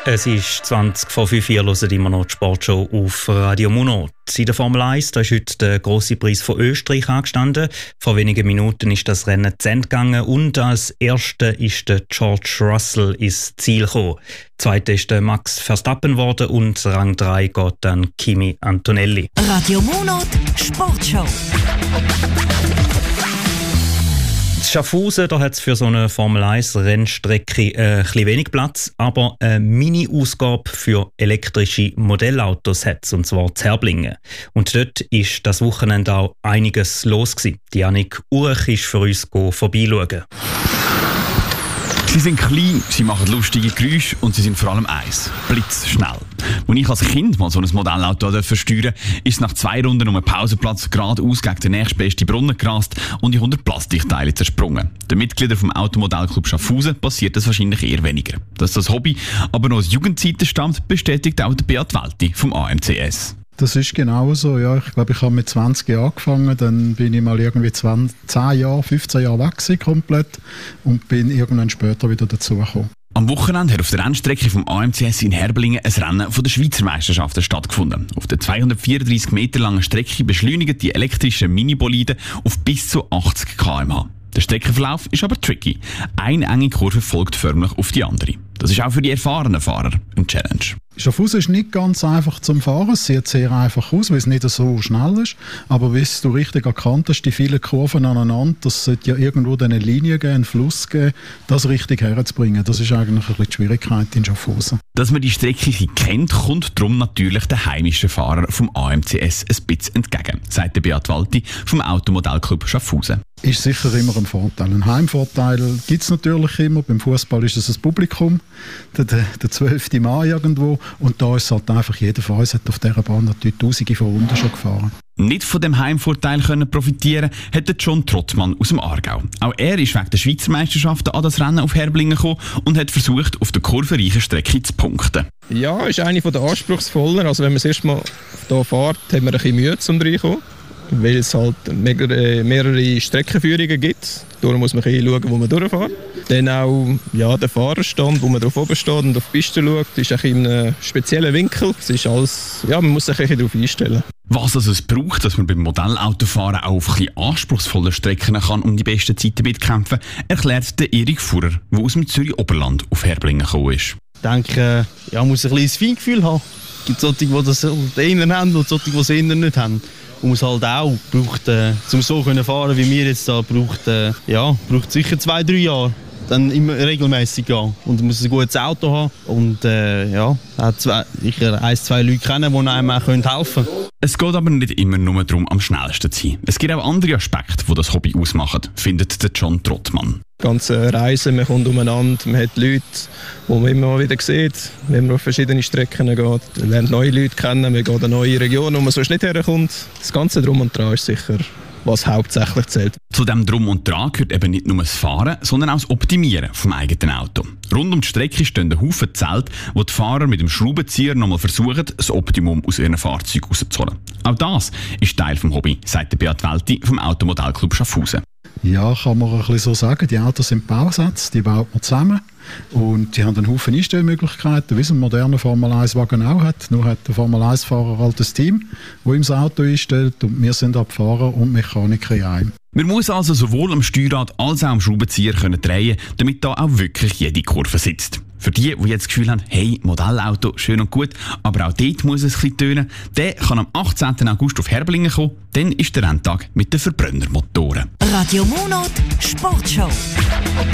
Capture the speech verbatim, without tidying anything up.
Es ist zwanzig vor fünf Uhr, hören immer noch die Sportshow auf Radio Monat. In der Formel eins da ist heute der grosse Preis von Österreich angestanden. Vor wenigen Minuten ist das Rennen zu Ende gegangen und als Erster ist der George Russell ins Ziel gekommen. Zweiter ist der Max Verstappen geworden und Rang drei geht an Kimi Antonelli. Radio Monat Sportshow. In Schaffhausen da hat es für so eine Formel eins Rennstrecke äh, ein bisschen wenig Platz, aber eine Mini-Ausgabe für elektrische Modellautos hat es, und zwar in Herblingen. Und dort ist das Wochenende auch einiges los gewesen. Die Jannik Urch ist für uns vorbeischauen. Sie sind klein, sie machen lustige Geräusche und sie sind vor allem eins: blitzschnell. Als ich als Kind mal so ein Modellauto versteuern durfte, ist es nach zwei Runden um den Pausenplatz geradeaus gegen den nächstbesten Brunnen gerast und ich hundert Plastikteile zersprungen. Den Mitgliedern vom Automodellclub Schaffhausen passiert das wahrscheinlich eher weniger. Dass das Hobby aber noch aus Jugendzeiten stammt, bestätigt auch der Beat Welti vom A M C S. Das ist genau so, ja. Ich glaube, ich habe mit zwanzig Jahren angefangen, dann bin ich mal irgendwie zehn Jahre, fünfzehn Jahre weg gewesen, komplett, und bin irgendwann später wieder dazugekommen. Am Wochenende hat auf der Rennstrecke vom A M C S in Herblingen ein Rennen von der Schweizer Meisterschaften stattgefunden. Auf der zweihundertvierunddreissig Meter langen Strecke beschleunigen die elektrischen Miniboliden auf bis zu achtzig Kilometer pro Stunde. Der Streckenverlauf ist aber tricky. Eine enge Kurve folgt förmlich auf die andere. Das ist auch für die erfahrenen Fahrer eine Challenge. Schaffhausen ist nicht ganz einfach zum Fahren. Es sieht sehr einfach aus, weil es nicht so schnell ist. Aber wie du richtig erkannt hast, die vielen Kurven aneinander, das sollte ja irgendwo eine Linie geben, einen Fluss geben, das richtig herzubringen. Das ist eigentlich ein bisschen die Schwierigkeit in Schaffhausen. Dass man die Strecke kennt, kommt darum natürlich den heimischen Fahrern vom A M C S ein bisschen entgegen, sagt der Beat Welti vom Automodellclub Schaffhausen. Ist sicher immer ein Vorteil. Ein Heimvorteil gibt es natürlich immer. Beim Fußball ist es das Publikum, der, der, der zwölfte Mai irgendwo. Und da ist halt einfach, jeder von uns hat auf dieser Bahn natürlich tausende von Runden schon gefahren. Nicht von dem Heimvorteil können profitieren hat der John Trottmann aus dem Aargau. Auch er ist wegen der Schweizer Meisterschaften an das Rennen auf Herblingen gekommen und hat versucht, auf der kurvenreichen Strecke zu punkten. Ja, ist eine der anspruchsvoller. Also wenn man das erste Mal hier fährt, hat man ein bisschen Mühe zum reinkommen, weil es halt mehrere Streckenführungen gibt. Darum muss man ein bisschen schauen, wo man durchfährt. Dann auch ja, der Fahrerstand, wo man drauf oben steht und auf die Piste schaut, ist auch in einem speziellen Winkel. Es ist alles, ja, man muss sich ein bisschen darauf einstellen. Was also es braucht, dass man beim Modellautofahren auch auf ein bisschen anspruchsvoller Strecken kann, um die besten Zeiten mitkämpfen, erklärt der Erik Fuhrer, der aus dem Zürich-Oberland auf Herblingen gekommen ist. Ich denke, ja, man muss ein kleines Feingefühl haben. Es gibt solche, die das innen haben und solche, die es innen nicht haben. Und muss halt auch, braucht, äh, um so zu fahren wie wir jetzt da, braucht, äh, ja, braucht sicher zwei, drei Jahre. Dann immer regelmäßig gehen. Und man muss ein gutes Auto haben. Und äh, ja, hat zwei, sicher ein, zwei Leute kennen, die einem auch helfen können. Es geht aber nicht immer nur darum, am schnellsten zu sein. Es gibt auch andere Aspekte, die das Hobby ausmachen, findet der John Trottmann. Ganze Reisen, man kommt umeinander, man hat Leute, die man immer mal wieder sieht, wenn man auf verschiedene Strecken geht. Man lernt neue Leute kennen, man geht in eine neue Region, wo man sonst nicht herkommt. Das ganze Drum und Dran ist sicher, was hauptsächlich zählt. Zu dem Drum und Dran gehört eben nicht nur das Fahren, sondern auch das Optimieren vom eigenen Auto. Rund um die Strecke stehen ein Haufen Zelte, wo die Fahrer mit dem Schraubenzieher nochmal versuchen, das Optimum aus ihren Fahrzeugen rauszuholen. Auch das ist Teil des Hobby, sagt der Beat Welti vom Automodellclub Schaffhausen. Ja, kann man ein bisschen so sagen. Die Autos sind Bausätze, die baut man zusammen. Und die haben einen Haufen Einstellmöglichkeiten, wie es ein moderner Formel eins Wagen auch hat. Nur hat der Formel eins Fahrer halt ein Team, das ihm das Auto einstellt, und wir sind auch Fahrer und Mechaniker in einem. Man muss also sowohl am Steuerrad als auch am Schraubenzieher können drehen, damit da auch wirklich jede Kurve sitzt. Für die, die jetzt das Gefühl haben, hey, Modellauto, schön und gut, aber auch dort muss es ein bisschen tönen, der kann am achtzehnten August auf Herblingen kommen. Dann ist der Renntag mit den Verbrennermotoren. Radio Monat Sportshow.